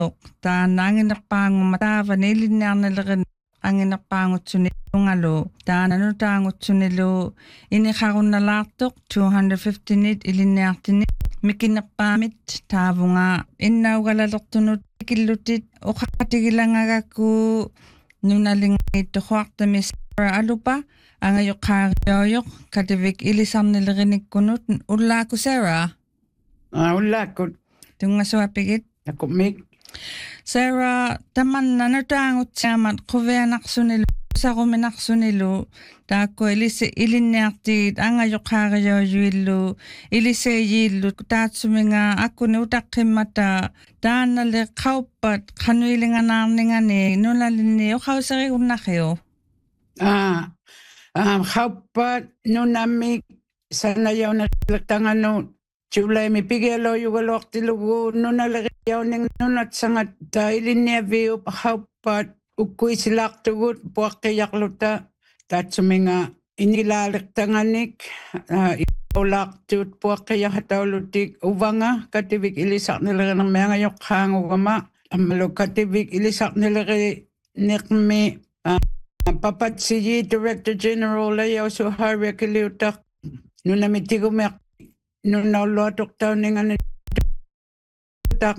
taana anginerpaangu mataavan ilinniarnalerin anginerpaangutsunilungalu taananu taangutsunilu iniqarunnalaartoq 250 nit ilinniartini mikinerpaamit taavunga innaugalalortunut killutit uqaqatigilangagakku nunalingiittoquartami Sarah alupa angayoqaarioyoq kativik ilisarnilerinikkunut ullaaku Sarah Ullaakut tungasuapigit takumik Sarah tamannanu taangutsiamat quvianaqsunilu saruminaqsunilu taakku ilinniartiit angayoqaarioyuillu iliseeyiillu taatsuminga akkuni utaqimmata taannale qauppat qanuilinganaarningani nunalinni uqauserigunnaqiu qauppat nunamik sanayaunertanganu Chulaimi pigelo yugalortilugu nunaleriauning nunatsangat ilinniaviu qauppat ukkuisilaartugut puaqqiyarluta taatsuminga inilaalertanganik ulaartuut puaqqiyartaulutik uvanga kativik ilisarnilerinermiangayoqqaangugama ammalu kativik ilisarnileri papatsiji Director General ayausu harvekiliutaq nunamitigumiaq nunnaulluatuqtauningani taq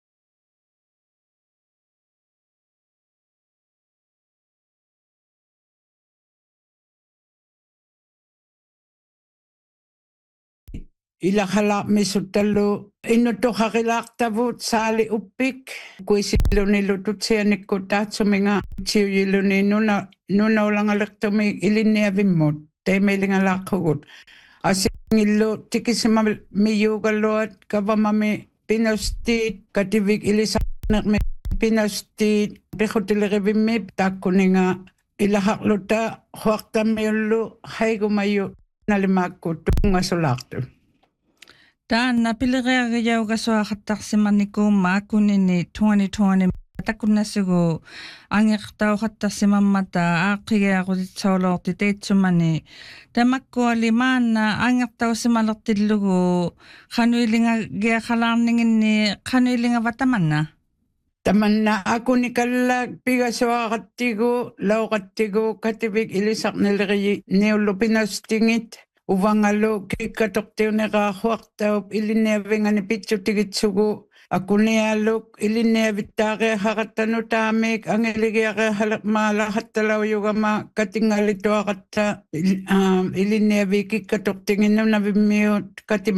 ilaqalaaqmissuttallu innutuqaqilaaqtavut saali uppik kuisilunillututsianikku taatsuminga tiuyilluni nunaulangalertumi ilinniavimmut taimailingalaaqugut asingillu tikisima miyuugalluat kavamami pinaustiit kativik ilisarnermi pinaustiit piqutilerivimmi taakkuninga ilaqarluta huaqtamiullu haigumayu nalimaakku tungasulaartu taanna pilireagiyaugassuaqattarsimarnikuumma akkunini 2020 takunnasugu angertauqattarsimammata aaqqigiaqutitsooloorti teitsumani tamakkuali maanna angertausimalertillugu qanuilingagiaqalaarninginni qanuilingavatamanna tamanna akunikalla pigasuaqattigu lauqattigu kativik ilisarnileri niullupinastingit uvangalu kikkatoqtiuneqaahuartaup ilinniavingani pitsutigitsugu akunialuk ilinniavittaaqiaqaqattanu taamik angiligiaqiaqalaqmaalaaqattalauyugama katingalituaqatta ilinniavi kikkatoqtinginnunavimmiut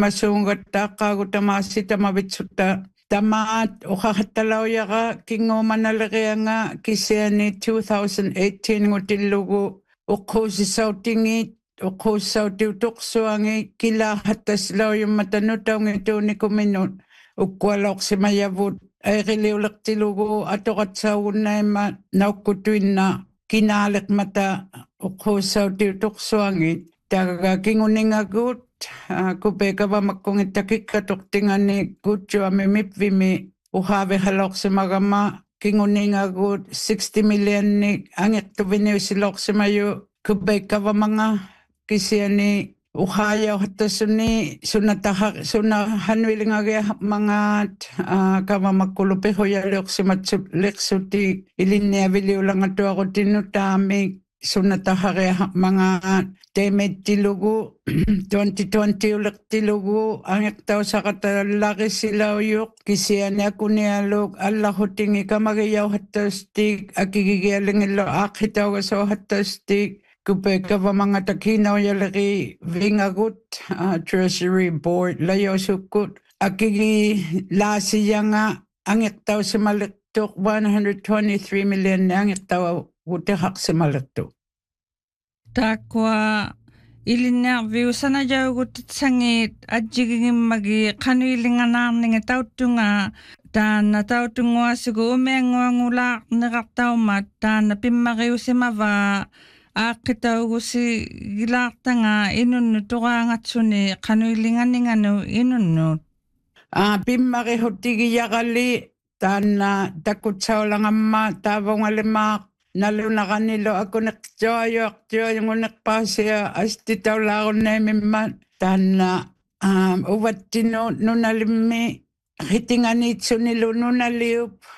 katimasuungattaaqqaagutamaasitamavitsutta tamaat uqaqattalauyaqa kinguumanalerianga kisiani 2018 ngutillugu uqquusissautingit uqquussautiu-tuqsuangi kilaahattaslauyummatanutaungituunikuminut ukkualoqsimayavut aiqiliulertilugu atoqatsaugunnaimma naukkutuinna kinaaleqmata uqquussautiu-tuqsuangit tagaga kinguningagut kupekavamakkungitta kikkatoqtingani kutsuami mipvimi uhaavihaloqsimagama kinguningagut 60 millionnik angeqtuviniusiloqsimayu kupekavamanga kisiani uhayauhattasuni sunahanuilingagia mangat kavamakkulupihuyaluqsimatsut liqsuti ilinniaviliulangatuaqutinu taamik sunataharia mangat temettilugu 2020 uleqtilugu angeqtausaqatalaqisilauyuq kisiani akunialuk allahutingi kamagiyauhattastik akigigialingillo aaqqitaugasauhattastik kupekavamangata kinauyaleri vingagut Treasury Board layosukkut akigi laasiyanga angeqtausimalertuq 123 million angeqtauutiqaqsimalertuq taakua ilinniarviusanajaugutitsangit ajjigigimmagi qanuilinganaarninga tauttunga taanna tautunguasugu umianguangulaarneqartaumat taanna pimmariusimava aaqqitaugusi gilaartanga inunnu tuqaangatsuni qanuilinganinganu inunnut pimmarihutigiyaqali taanna takkutsaulangama taavungalimmaaq nalunaqanilo akuneqtioayoaqtioyunguneqpaasia astitaulaarunnaimimma taanna uvattinu nunalimmi hitinganitsunilu nunaliup